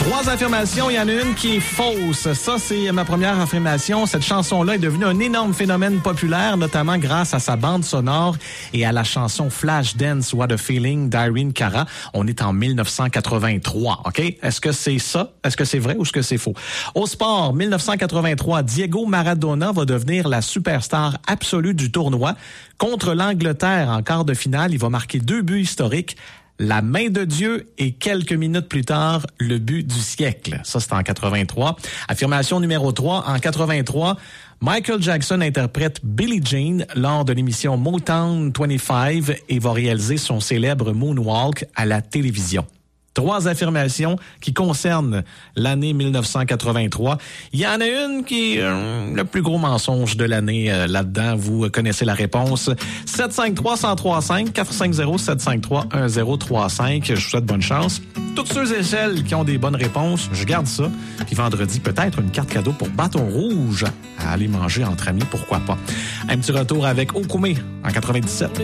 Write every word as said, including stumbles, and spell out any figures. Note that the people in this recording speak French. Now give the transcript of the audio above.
Trois affirmations, il y en a une qui est fausse. Ça, c'est ma première affirmation. Cette chanson-là est devenue un énorme phénomène populaire, notamment grâce à sa bande sonore et à la chanson Flashdance What a Feeling d'Irene Cara. On est en mille neuf cent quatre-vingt-trois, OK? Est-ce que c'est ça? Est-ce que c'est vrai ou est-ce que c'est faux? Au sport, mille neuf cent quatre-vingt-trois, Diego Maradona va devenir la superstar absolue du tournoi. Contre l'Angleterre en quart de finale, il va marquer deux buts historiques. La main de Dieu et quelques minutes plus tard, le but du siècle. Ça, c'est en quatre-vingt-trois. Affirmation numéro trois. En quatre-vingt-trois, Michael Jackson interprète Billie Jean lors de l'émission Motown vingt-cinq et va réaliser son célèbre Moonwalk à la télévision. Trois affirmations qui concernent l'année mille neuf cent quatre-vingt-trois. Il y en a une qui est euh, le plus gros mensonge de l'année euh, là-dedans. Vous connaissez la réponse. sept cinq trois, un zéro trois cinq, quatre cinq zéro, sept cinq trois, un zéro trois cinq. Je vous souhaite bonne chance. Toutes ceux et celles qui ont des bonnes réponses, je garde ça. Puis vendredi, peut-être une carte cadeau pour Bâton Rouge à aller manger entre amis, pourquoi pas. Un petit retour avec Okume en quatre-vingt-dix-sept.